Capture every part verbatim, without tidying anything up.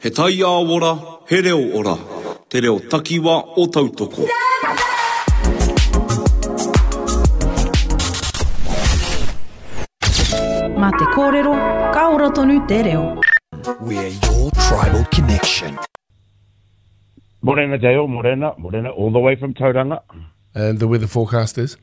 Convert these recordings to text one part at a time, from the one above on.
He tai a ora, he reo ora. Te reo takiwa o tautoko. Mā te kōrero, ka ora tonu te reo. We're your tribal connection. Morena Dale, Morena, Morena, all the way from Tauranga. And the weather forecast is?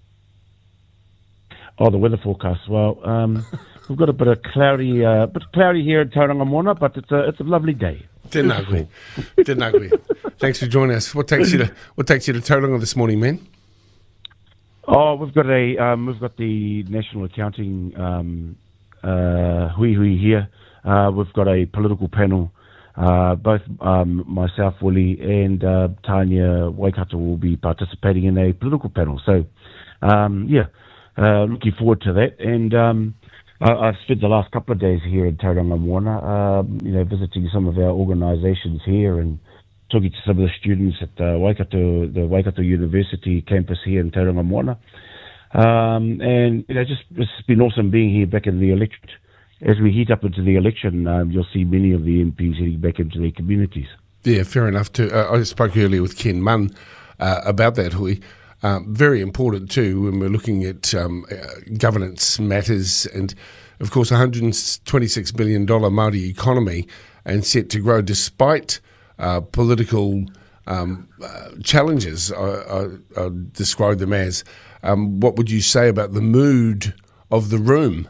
Oh, the weather forecast. Well, um, we've got a bit of cloudy, uh, bit cloudy here in Tauranga Moana, but it's a it's a lovely day. Tēnā koe. Tēnā koe. Thanks for joining us. What takes you to What takes you to Tauranga this morning, man? Oh, we've got a um, we've got the National Accounting um, uh, hui hui here. Uh, we've got a political panel. Uh, both um, myself, Willie, and uh, Tanya Waikato will be participating in a political panel. So, um, yeah, uh, looking forward to that. And um, I, I've spent the last couple of days here in Tauranga Moana, um, you know, visiting some of our organisations here and talking to some of the students at uh, Waikato, the Waikato University campus here in Tauranga Moana. Um, and, you know, just it's been awesome being here back in the electorate. As we heat up into the election, um, you'll see many of the M Ps heading back into their communities. Yeah, fair enough too. Uh, I spoke earlier with Ken Munn uh, about that, Hui. Um, very important too when we're looking at um, uh, governance matters and, of course, one hundred twenty-six billion dollars Māori economy and set to grow despite uh, political um, uh, challenges, I, I, I describe them as. Um, what would you say about the mood of the room?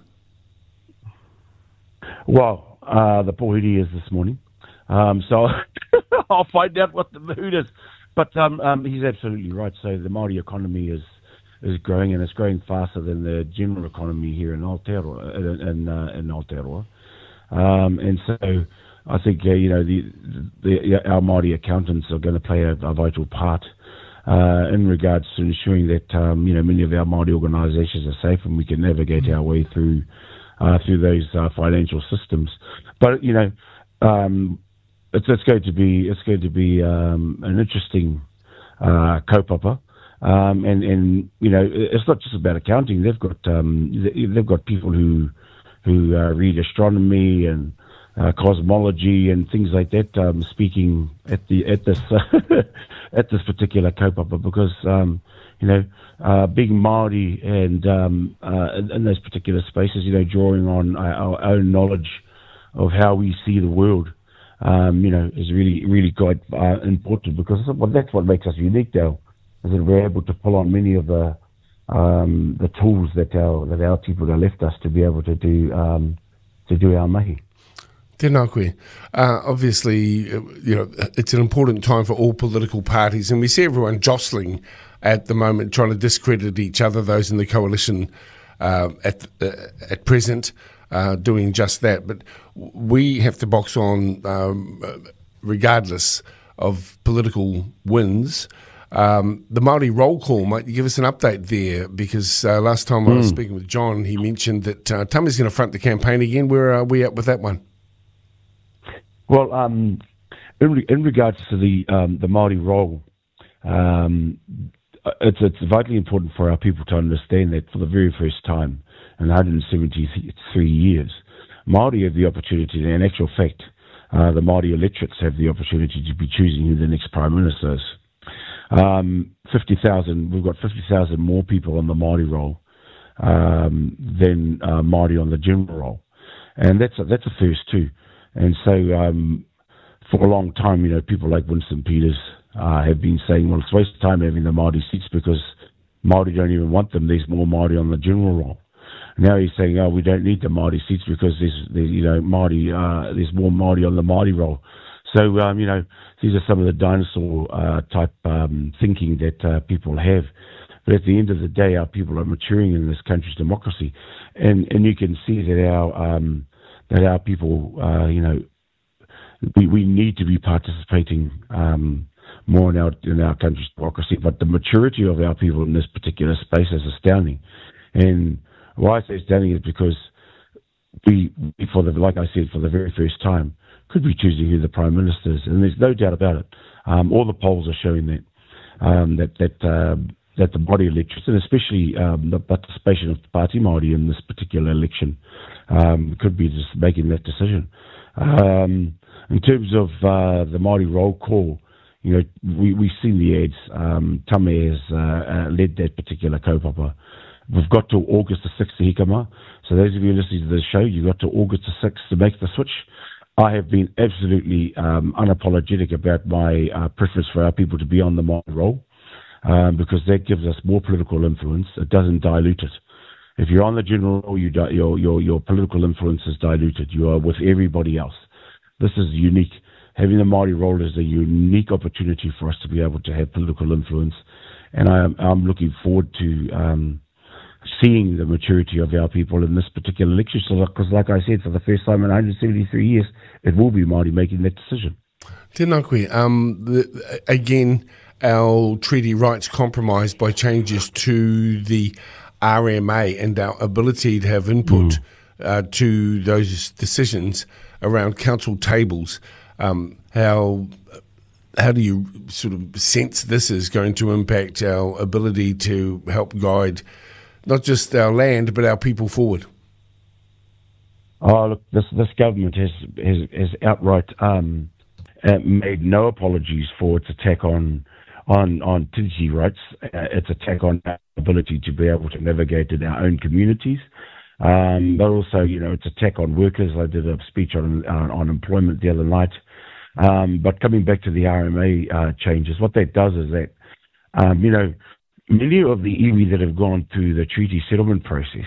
Well, uh, the Pohiri is this morning, um, so I'll find out what the mood is. But um, um, he's absolutely right. So the Māori economy is is growing, and it's growing faster than the general economy here in Aotearoa, in, in, uh, in Aotearoa. Um, and so I think uh, you know the, the our Māori accountants are going to play a, a vital part uh, in regards to ensuring that um, you know many of our Māori organisations are safe and we can navigate our way through. Uh, through those uh, financial systems, but you know, um, it's, it's going to be it's going to be um, an interesting uh, kaupapa, um, and and you know, it's not just about accounting. They've got um, they've got people who who uh, read astronomy and uh, cosmology and things like that, um, speaking at the at this at this particular kaupapa because. Um, You know, uh, being Māori and um, uh, in, in those particular spaces, you know, drawing on our, our own knowledge of how we see the world, um, you know, is really, really quite uh, important because well, that's what makes us unique, though, is that we're able to pull on many of the um, the tools that our that our people have left us to be able to do um, to do our mahi. Tēnā koe. Uh, obviously, you know, it's an important time for all political parties, and we see everyone jostling at the moment, trying to discredit each other, those in the coalition uh, at uh, at present, uh, doing just that. But we have to box on, um, regardless of political wins. Um, the Māori roll call, might you give us an update there? Because uh, last time mm. I was speaking with John, he mentioned that uh, Tami's going to front the campaign again. Where are we at with that one? Well, um, in, re- in regards to the um, the Māori roll, um, it's it's vitally important for our people to understand that for the very first time in one hundred seventy-three years, Māori have the opportunity, and in actual fact, uh, the Māori electorates have the opportunity to be choosing who the next Prime Minister is. Um, fifty thousand, we've got fifty thousand more people on the Māori roll um, than uh, Māori on the general roll. And that's a, that's a first too. And so um, for a long time, you know, people like Winston Peters uh, have been saying, well, it's a waste of time having the Māori seats because Māori don't even want them. There's more Māori on the general roll. Now he's saying, oh, we don't need the Māori seats because there's, there's you know, Māori, uh, there's more Māori on the Māori roll. So, um, you know, these are some of the dinosaur uh, type um, thinking that uh, people have. But at the end of the day, our people are maturing in this country's democracy. And and you can see that our um, that our people, uh, you know, we, we need to be participating um, more in our, in our country's democracy. But the maturity of our people in this particular space is astounding. And why I say astounding is because we, for the, like I said, for the very first time, could be choosing who the Prime Minister is. And there's no doubt about it. Um, all the polls are showing that, um, that, that, uh, that the Māori electorates, and especially um, the participation of the Pāti Māori in this particular election, um, could be just making that decision. Um, in terms of uh, the Māori roll call, you know, we, we've seen the ads. Um, Tame has uh, uh, led that particular kaupapa. We've got to August the sixth to Hikama. So those of you listening to the show, you've got to August the sixth to make the switch. I have been absolutely um, unapologetic about my uh, preference for our people to be on the Māori roll, um, because that gives us more political influence. It doesn't dilute it. If you're on the general roll, you di- your, your, your political influence is diluted. You are with everybody else. This is unique. Having the Māori roll is a unique opportunity for us to be able to have political influence. And I am, I'm looking forward to um, seeing the maturity of our people in this particular election. So, because like I said, for the first time in one hundred seventy-three years, it will be Māori making that decision. Tēnā koe. Um, the, again, our treaty rights compromised by changes to the R M A and our ability to have input mm. uh, to those decisions around council tables. Um, how how do you sort of sense this is going to impact our ability to help guide not just our land but our people forward? Oh, look, this this government has has, has outright um, uh, made no apologies for its attack on on on treaty rights. Uh, its attack on our ability to be able to navigate in our own communities. Um, but also, you know, it's attack on workers. I did a speech on uh, on employment the other night. Um, but coming back to the R M A uh, changes, what that does is that, um, you know, many of the iwi that have gone through the treaty settlement process,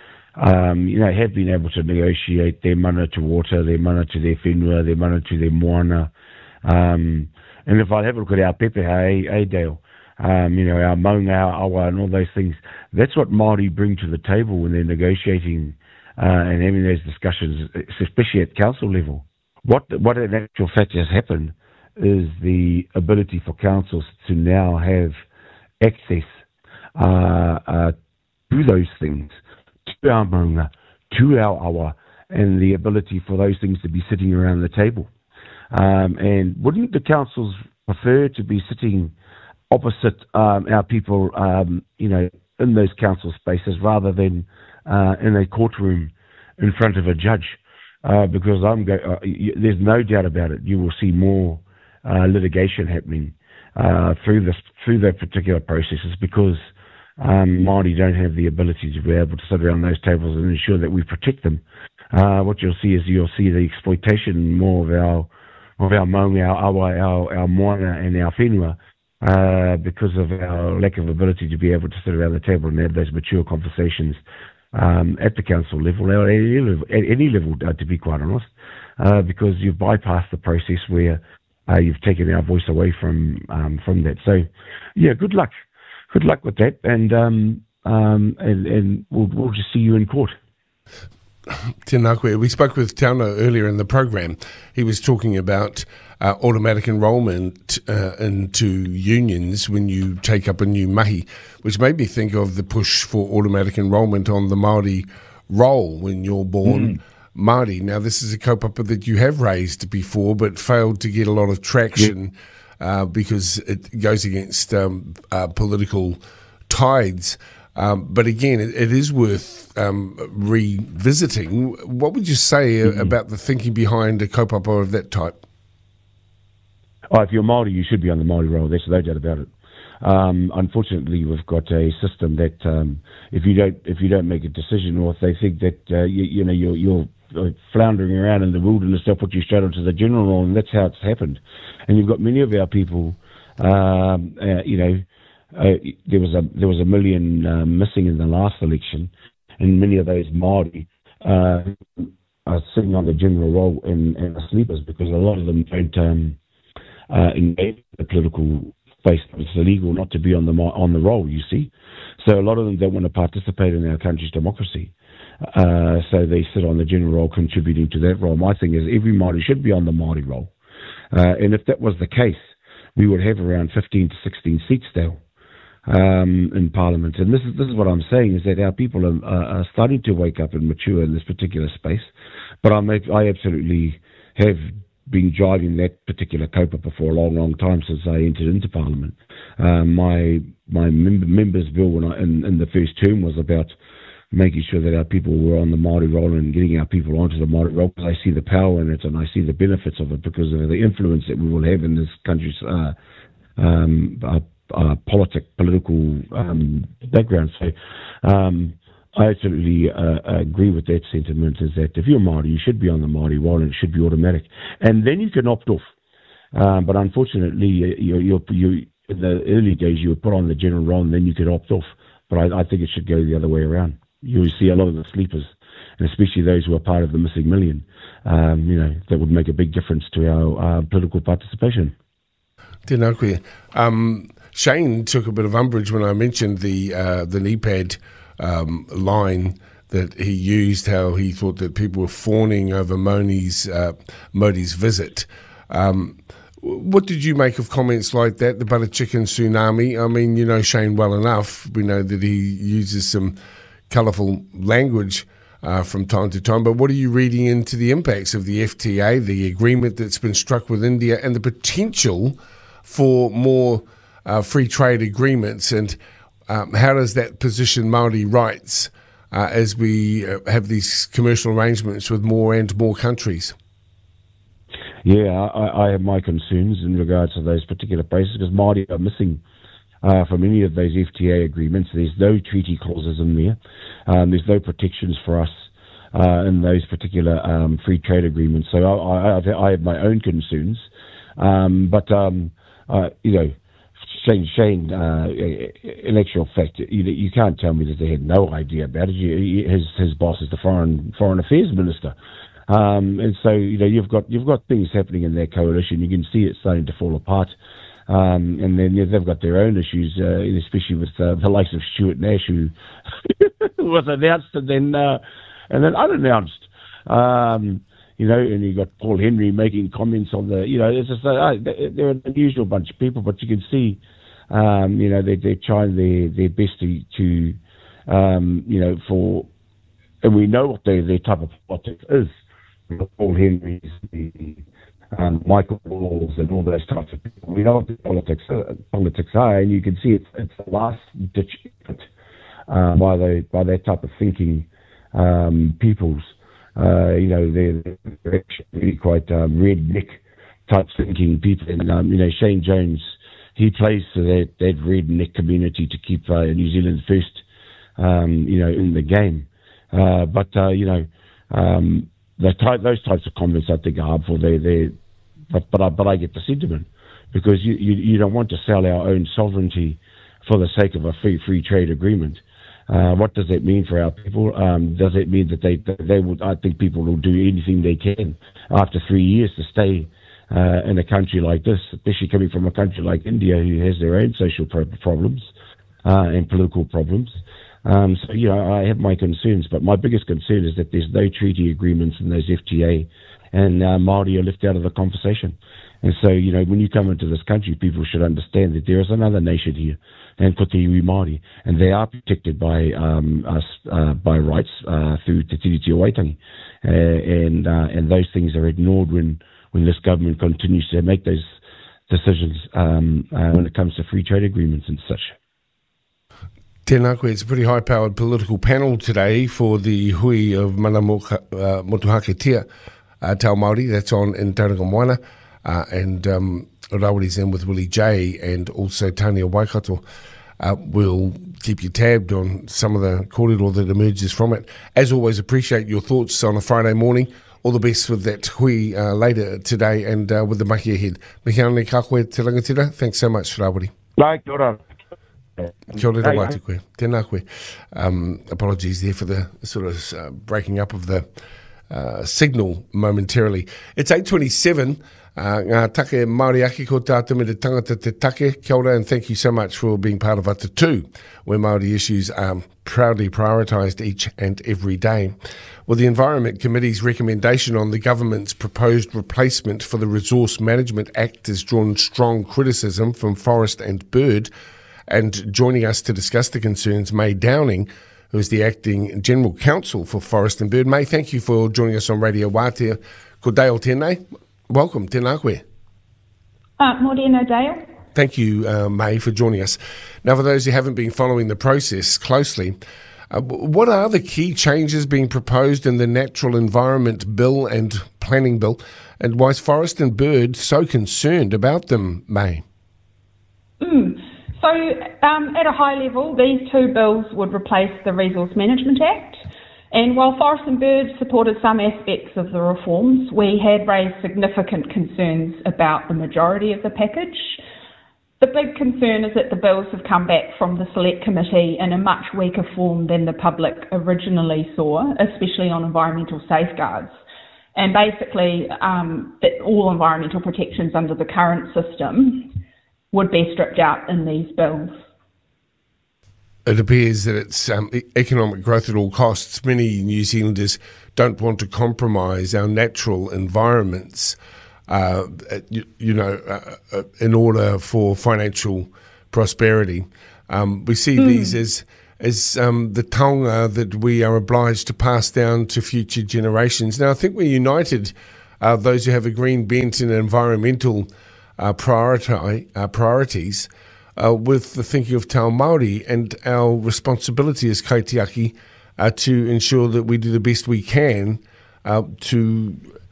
um, you know, have been able to negotiate their mana to water, their mana to their whenua, their mana to their moana. Um, and if I have a look at our pepeha, eh, Dale, Um, you know, our maunga, our awa, and all those things. That's what Māori bring to the table when they're negotiating uh, and having those discussions, especially at council level. What what in actual fact has happened is the ability for councils to now have access uh, uh, to those things, to our maunga, to our awa, and the ability for those things to be sitting around the table. Um, and wouldn't the councils prefer to be sitting opposite um, our people, um, you know, in those council spaces rather than uh, in a courtroom in front of a judge? Uh, because I'm go- uh, y- there's no doubt about it. You will see more uh, litigation happening uh, through this through that particular processes because um, Māori don't have the ability to be able to sit around those tables and ensure that we protect them. Uh, what you'll see is you'll see the exploitation more of our of our maunga, our awa, our, our moana, and our whenua. Uh, because of our lack of ability to be able to sit around the table and have those mature conversations um, at the council level, or at any level, at any level uh, to be quite honest, uh, because you've bypassed the process where uh, you've taken our voice away from um, from that. So, yeah, good luck, good luck with that, and um, um, and, and we'll, we'll just see you in court. Tēnā koe. We spoke with Tauna earlier in the program. He was talking about uh, automatic enrolment uh, into unions when you take up a new mahi, which made me think of the push for automatic enrolment on the Māori roll when you're born mm. Māori. Now, this is a kaupapa that you have raised before but failed to get a lot of traction yeah. uh, because it goes against um, uh, political tides. Um, but again, it, it is worth um, revisiting. What would you say mm-hmm. about the thinking behind a kaupapa of that type? Oh, if you're Māori, you should be on the Māori roll. There's no doubt about it. Um, unfortunately, we've got a system that um, if you don't if you don't make a decision, or if they think that uh, you, you know you're, you're floundering around in the wilderness, they'll put you straight onto the general roll, and that's how it's happened. And you've got many of our people, um, uh, you know. Uh, there was a there was a million uh, missing in the last election, and many of those Māori uh, are sitting on the general roll and, and are sleepers because a lot of them don't um, uh, engage the political space. It's illegal not to be on the on the roll. You see, so a lot of them don't want to participate in our country's democracy. Uh, so they sit on the general roll, contributing to that role. My thing is every Māori should be on the Māori roll, uh, and if that was the case, we would have around fifteen to sixteen seats now. Um, in Parliament, and this is this is what I'm saying is that our people are, are starting to wake up and mature in this particular space. But I'm, I absolutely have been driving that particular kaupapa for a long, long time since I entered into Parliament. Um, my my mem- members' bill when I, in, in the first term was about making sure that our people were on the Māori roll and getting our people onto the Māori roll, because I see the power in it and I see the benefits of it because of the influence that we will have in this country's uh, um, uh, uh, politic, political um, background. So um, I absolutely uh, agree with that sentiment, is that if you're Māori, you should be on the Māori roll and it should be automatic. And then you can opt off. Um, but unfortunately, you, you, you, in the early days, you would put on the general roll and then you could opt off. But I, I think it should go the other way around. You see a lot of the sleepers, and especially those who are part of the missing million, um, you know, that would make a big difference to our uh, political participation. Tēnā koe. Um, Shane took a bit of umbrage when I mentioned the uh, the knee pad um, line that he used, how he thought that people were fawning over Moni's, uh, Modi's visit. Um, what did you make of comments like that, the butter chicken tsunami? I mean, you know Shane well enough. We know that he uses some colourful language uh, from time to time, but what are you reading into the impacts of the F T A, the agreement that's been struck with India, and the potential for more uh, free trade agreements, and um, how does that position Māori rights uh, as we uh, have these commercial arrangements with more and more countries? Yeah, I, I have my concerns in regards to those particular places, because Māori are missing uh, from any of those F T A agreements. There's no treaty clauses in there. Um, there's no protections for us uh, in those particular um, free trade agreements. So I, I, I have my own concerns. Um, but, um, uh, you know, Shane, Shane uh, in actual fact, you, you can't tell me that they had no idea about it. You, his, his boss is the foreign foreign affairs minister. Um, and so, you know, you've got you've got things happening in their coalition. You can see it starting to fall apart. Um, and then yeah, they've got their own issues, uh, especially with uh, the likes of Stuart Nash, who was announced and then uh, and then unannounced. Um, you know, and you got Paul Henry making comments on the, you know, it's just uh, they're an unusual bunch of people, but you can see, um, you know, they, they're trying their their best to, to um, you know, for, and we know what their their type of politics is. Paul Henry, the um, Michael Walls, and all those types of people. We know what the politics uh, politics are, and you can see it's it's the last ditch effort uh, by the by that type of thinking um, peoples. Uh, you know, they're, they're actually really quite um, redneck type thinking people. And um, you know, Shane Jones, he plays to that that redneck community to keep uh, New Zealand first, um, you know, in the game. Uh, but uh, you know. Um, The type, those types of comments, I think, are harmful. They, they, but but I, but I get the sentiment, because you, you you don't want to sell our own sovereignty for the sake of a free free trade agreement. Uh, what does that mean for our people? Um, does it mean that they they would? I think people will do anything they can after three years to stay uh, in a country like this, especially coming from a country like India, who has their own social pro- problems uh, and political problems. Um, so, you know, I have my concerns, but my biggest concern is that there's no treaty agreements in those F T A, and uh, Māori are left out of the conversation. And so, you know, when you come into this country, people should understand that there is another nation here, and Ko te iwi Māori, and they are protected by um, us uh, by rights uh, through Te Tiriti o Waitangi, uh, and uh, and those things are ignored when when this government continues to make those decisions um, uh, when it comes to free trade agreements and such. Tēnā koe, it's a pretty high-powered political panel today for the hui of Mana uh, Motuhake uh, Tau Māori. That's on in Tauranga Moana. Uh, and um, Rawiri's in with Willie J and also Tania Waikato. Uh, we'll keep you tabbed on some of the kōrero that emerges from it. As always, appreciate your thoughts on a Friday morning. All the best with that hui uh, later today and uh, with the mahi ahead. Mihi ana ka koe te rangatira. Thanks so much, Rawiri. Like, kia ora. Kia ora watu koe. Tēnā koe. Um, apologies there for the sort of uh, breaking up of the uh, signal momentarily. It's eight twenty-seven. Uh, ngā take Māori aki ko tātou me te tangata te take. Kia ora, and thank you so much for being part of Ata Tū, where Māori issues are proudly prioritised each and every day. Well, the Environment Committee's recommendation on the government's proposed replacement for the Resource Management Act has drawn strong criticism from Forest and Bird. And joining us to discuss the concerns, May Downing, who is the Acting General Counsel for Forest and Bird. May, thank you for joining us on Radio Wātea. Ko Dale tēnei. Welcome, tēnā koe. Uh, Morena Dale. Thank you, uh, May, for joining us. Now, for those who haven't been following the process closely, Uh, what are the key changes being proposed in the Natural Environment Bill and Planning Bill, and why is Forest and Bird so concerned about them, May? Mm. So, um, at a high level, these two bills would replace the Resource Management Act. And while Forest and Bird supported some aspects of the reforms, we had raised significant concerns about the majority of the package. The big concern is that the bills have come back from the Select Committee in a much weaker form than the public originally saw, especially on environmental safeguards. And basically, um, that all environmental protections under the current system would be stripped out in these bills. It appears that it's um, economic growth at all costs. Many New Zealanders don't want to compromise our natural environments, uh, you, you know, uh, uh, in order for financial prosperity. Um, we see mm. these as as um, the taonga that we are obliged to pass down to future generations. Now, I think we're united, uh, those who have a green bent in environmental uh, priority, uh, priorities, Uh, with the thinking of Te Ao Māori and our responsibility as kaitiaki uh, to ensure that we do the best we can uh, to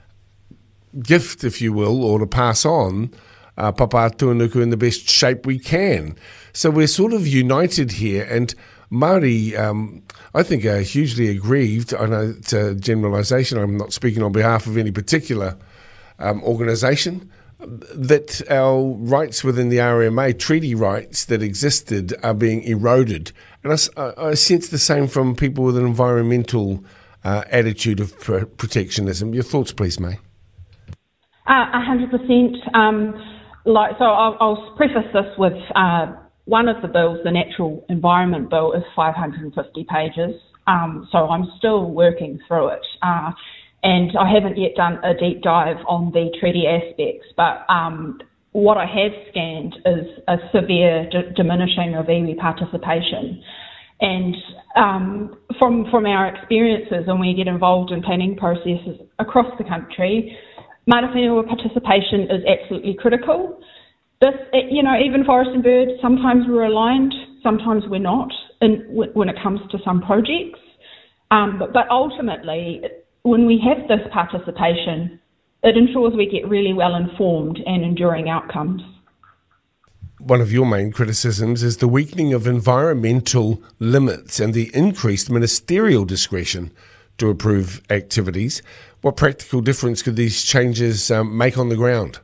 gift, if you will, or to pass on uh, Papa Tuanuku in the best shape we can. So we're sort of united here, and Māori, um, I think, are hugely aggrieved. I know it's a generalisation. I'm not speaking on behalf of any particular um, organisation, that our rights within the R M A, treaty rights that existed, are being eroded. And I, I sense the same from people with an environmental uh, attitude of pr- protectionism. Your thoughts, please, May. Uh, one hundred percent. Um, like, so I'll, I'll preface this with uh, one of the bills, the Natural Environment Bill, is five hundred fifty pages. Um, so I'm still working through it. Uh, And I haven't yet done a deep dive on the treaty aspects, but um, what I have scanned is a severe d- diminishing of iwi participation. And um, from from our experiences, and we get involved in planning processes across the country, Māori whenua participation is absolutely critical. This, you know, even Forest and Bird, sometimes we're aligned, sometimes we're not, in, when it comes to some projects. Um, but, but ultimately, when we have this participation, it ensures we get really well informed and enduring outcomes. One of your main criticisms is the weakening of environmental limits and the increased ministerial discretion to approve activities. What practical difference could these changes um, make on the ground?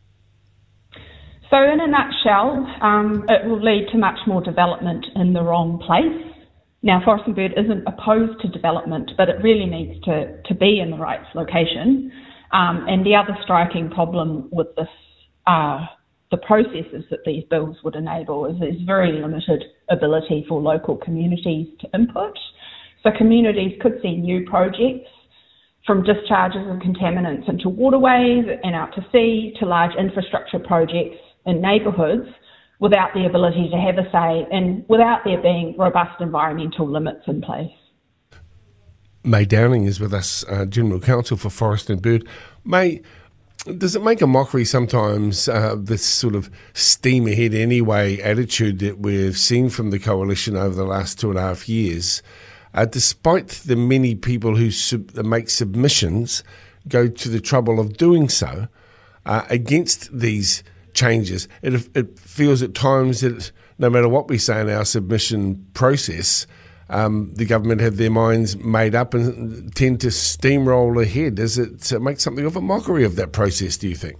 So in a nutshell, um, it will lead to much more development in the wrong place. Now, Forest and Bird isn't opposed to development, but it really needs to, to be in the right location. Um, and the other striking problem with this, uh, the processes that these bills would enable is there's very limited ability for local communities to input. So communities could see new projects, from discharges of contaminants into waterways and out to sea, to large infrastructure projects in neighbourhoods, without the ability to have a say and without there being robust environmental limits in place. May Downing is with us, uh, General Counsel for Forest and Bird. May, does it make a mockery sometimes, uh, this sort of steam ahead anyway attitude that we've seen from the coalition over the last two and a half years, uh, despite the many people who sub- make submissions go to the trouble of doing so uh, against these changes? It, it feels at times that no matter what we say in our submission process, um, the government have their minds made up and tend to steamroll ahead. Does it make something of a mockery of that process, do you think?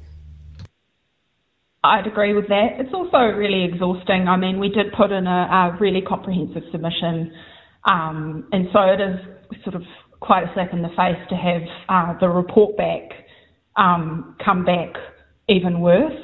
I'd agree with that. It's also really exhausting. I mean, we did put in a, a really comprehensive submission, um, and so it is sort of quite a slap in the face to have uh, the report back um, come back even worse.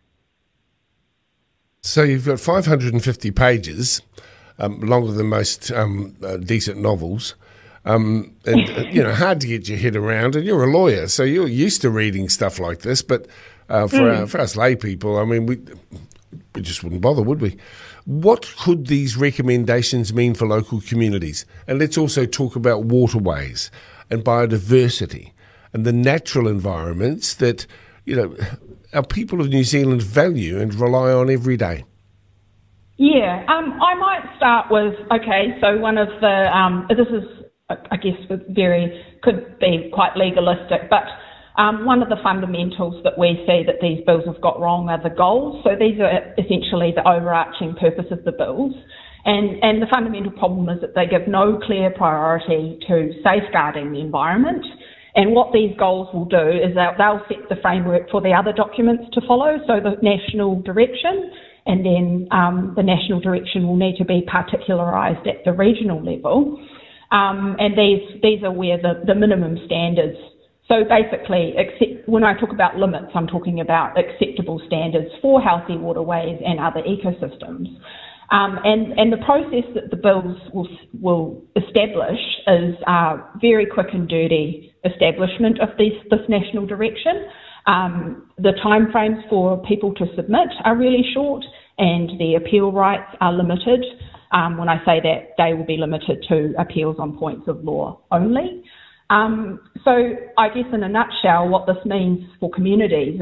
So you've got five hundred fifty pages, um, longer than most um, uh, decent novels, um, and uh, you know, hard to get your head around. And you're a lawyer, so you're used to reading stuff like this. But uh, for mm. our, for us lay people, I mean, we we just wouldn't bother, would we? What could these recommendations mean for local communities? And let's also talk about waterways and biodiversity and the natural environments that, you know, our people of New Zealand value and rely on every day. Yeah, um, I might start with, okay, so one of the, um, this is, I guess, very, could be quite legalistic, but um, one of the fundamentals that we see that these bills have got wrong are the goals. So these are essentially the overarching purpose of the bills. And, and the fundamental problem is that they give no clear priority to safeguarding the environment. And what these goals will do is that they'll set the framework for the other documents to follow, so the national direction, and then um, the national direction will need to be particularised at the regional level. Um, and these these are where the, the minimum standards. So basically, except, when I talk about limits, I'm talking about acceptable standards for healthy waterways and other ecosystems. Um, and, and the process that the bills will, will establish is uh, very quick and dirty establishment of this, this national direction. Um, the timeframes for people to submit are really short, and the appeal rights are limited. Um, when I say that, they will be limited to appeals on points of law only. Um, so I guess in a nutshell, what this means for communities